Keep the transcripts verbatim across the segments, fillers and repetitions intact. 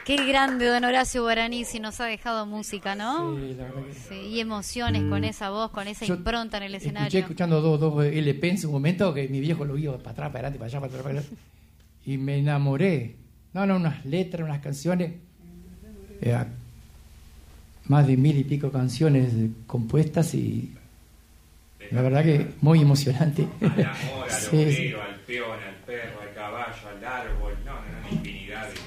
Qué grande don Horacio Guaraní, si nos ha dejado música, ¿no? Sí, la verdad que sí. Y emociones con esa voz, con esa Yo impronta en el escenario. Escuché escuchando dos, dos L P en su momento, que mi viejo lo vio para atrás, para adelante, para allá, para atrás, para allá. Y me enamoré. No, no, unas letras, unas canciones. Eh, más de mil y pico canciones compuestas y la verdad que muy emocionante. Al amor, al Sí, obrero, sí. al peón, al perro, al caballo, al árbol. No, no, no, una infinidad de...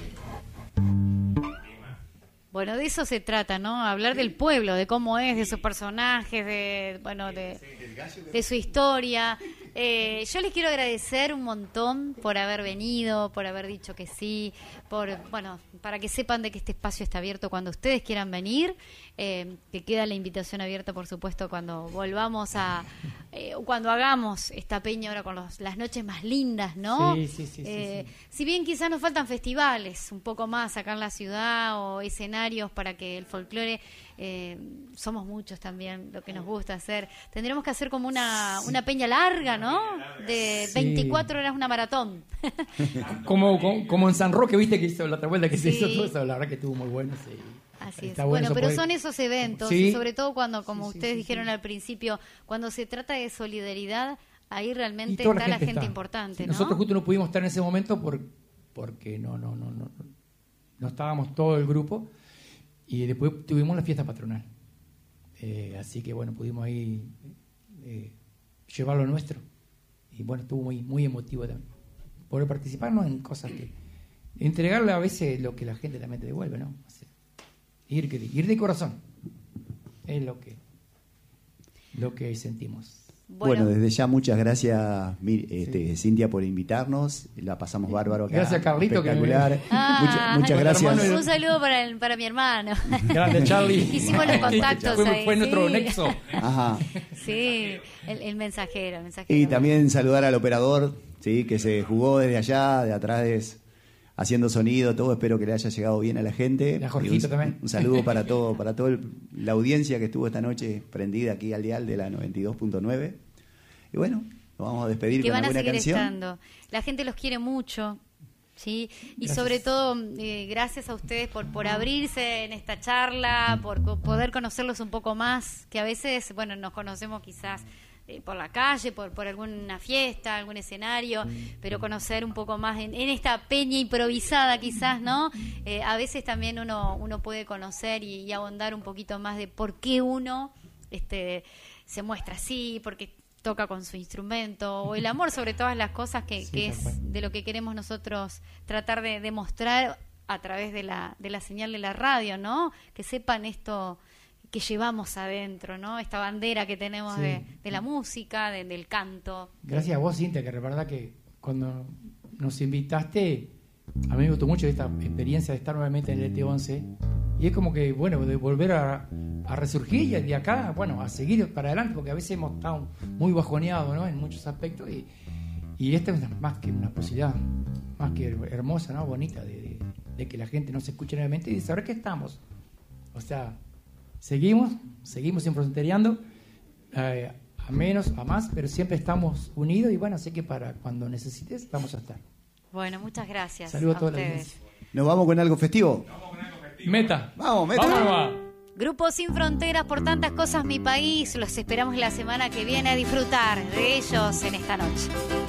Bueno, de eso se trata, ¿no? Hablar del pueblo, de cómo es, de sus personajes, de, bueno, de, de su historia. Eh, yo les quiero agradecer un montón por haber venido, por haber dicho que sí, por, bueno, para que sepan de que este espacio está abierto cuando ustedes quieran venir, eh, que queda la invitación abierta, por supuesto, cuando volvamos a, eh, cuando hagamos esta peña ahora con los, las noches más lindas, ¿no? Sí, sí, sí, Eh, sí, sí. Si bien quizás nos faltan festivales, un poco más acá en la ciudad o escenarios para que el folclore, eh, somos muchos también, lo que nos gusta hacer, tendremos que hacer como una, una peña larga, ¿no? De Sí. veinticuatro horas, una maratón. Como, como, como en San Roque, viste que hizo la otra vuelta que se Sí. hizo todo eso, la verdad que estuvo muy bueno. Sí. Así es. Está Bueno, eso pero poder- son esos eventos, Sí. y sobre todo cuando, como Sí, sí, ustedes sí, dijeron sí. al principio, cuando se trata de solidaridad, ahí Y realmente toda está la gente está. importante, Sí, ¿no? Nosotros justo no pudimos estar en ese momento por, porque no, no, no, no, no estábamos todo el grupo y después tuvimos la fiesta patronal. Eh, así que bueno, pudimos ahí eh, llevar lo nuestro. Y bueno, estuvo muy, muy emotivo también. Poder participarnos en cosas que... Entregarle a veces lo que la gente también te devuelve, ¿no? O sea, ir, que- ir de corazón. Es lo que, lo que sentimos. Bueno, desde ya muchas gracias, Mir- este, Cintia, por invitarnos. La pasamos bárbaro acá. Gracias, Carlito, que Espectacular. me- Ah, Mucha- muchas Nuestro gracias. hermano Un saludo para, el- para mi hermano. Grande, Charlie. Hicimos los contactos Fue, ahí, fue nuestro sí. nexo. Ajá. Sí, el, el mensajero, el mensajero. Y también saludar al operador, sí, que se jugó desde allá, de atrás, es- haciendo sonido, todo. Espero que le haya llegado bien a la gente. Y a Y Jorgito un, también. un saludo para todo, para toda la audiencia que estuvo esta noche prendida aquí al dial de la noventa y dos punto nueve. Y bueno, nos vamos a despedir Que con van una a buena seguir canción. estando. La gente los quiere mucho, ¿sí? Y Gracias. sobre todo, eh, gracias a ustedes por, por abrirse en esta charla, por co- poder conocerlos un poco más, que a veces, bueno, nos conocemos quizás eh, por la calle, por, por alguna fiesta, algún escenario, pero conocer un poco más en, en esta peña improvisada quizás, ¿no? Eh, a veces también uno, uno puede conocer y, y ahondar un poquito más de por qué uno este, se muestra así, porque toca con su instrumento, o el amor sobre todas las cosas que, Sí, que tal cual. es de lo que queremos nosotros tratar de demostrar a través de la, de la señal de la radio, ¿no? Que sepan esto que llevamos adentro, ¿no? Esta bandera que tenemos Sí. de, de la música, de- del canto. Gracias a vos, Cintia, que la verdad que cuando nos invitaste, a mí me gustó mucho esta experiencia de estar nuevamente en el T once. Y es como que, bueno, de volver a, a resurgir y de acá, bueno, a seguir para adelante, porque a veces hemos estado muy bajoneados, ¿no? En muchos aspectos. Y, y esta es una- más que una posibilidad, más que hermosa, ¿no? Bonita, de, de- de que la gente nos escuche nuevamente y de saber que estamos. O sea, seguimos, seguimos infrontereando, eh, a menos, a más, pero siempre estamos unidos y bueno, sé que para cuando necesites vamos a estar. Bueno, muchas gracias Saludos a a toda la ustedes. audiencia. Nos vamos con algo festivo. Meta. Vamos, meta. Vamos nomás. Grupo Sin Fronteras, por tantas cosas mi país, los esperamos la semana que viene a disfrutar de ellos en esta noche.